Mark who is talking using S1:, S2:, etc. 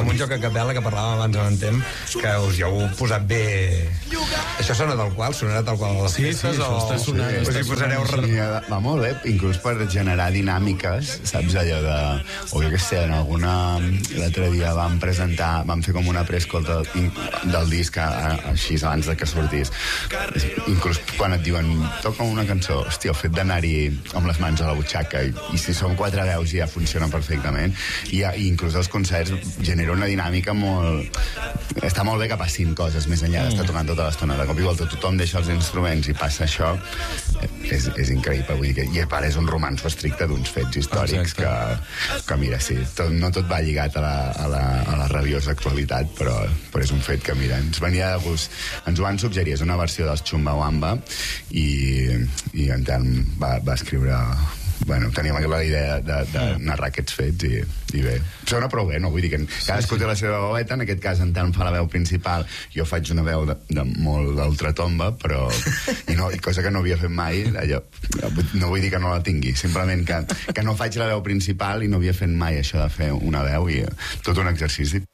S1: amb un joc a capella que parlàvem abans en temps, que us hi heu posat bé. Això sona tal qual? Sonarà tal qual a les festes?
S2: Això està sonant.
S1: Us hi posareu...
S3: Va molt bé, inclús per generar dinàmiques, saps, allò de... O jo què sé, en alguna... L'altre dia vam fer com una preescolta del disc així abans de que sortís. Inclús quan et diuen toca una cançó, hòstia, el fet d'anar-hi amb les mans a la butxaca i si són 4 veus ja funciona perfectament i inclús els concerts genera una dinàmica molt... Està molt bé que passin coses més enllà d'estar tocant tota l'estona. De cop i volta tothom deixa els instruments i passa això, és increïble. Vull dir que, i a part és un romanç estricte d'uns fets històrics que mira, sí, no tot va lligat a la rabiosa actualitat, però és un fet que, mira, ens venia de gust. Ens ho van suggerir, és una versió dels Chumbawamba i en tant va escriure... Bueno, teníem la idea de narrar aquests fets i bé, sona prou bé, no? Vull dir que cadascú té la seva veueta, en aquest cas en tant fa la veu principal, jo faig una veu de molt d'ultratomba, però i cosa que no havia fet mai, allò, no vull dir que no la tingui, simplement que no faig la veu principal i no havia fet mai això de fer una veu i tot un exercici.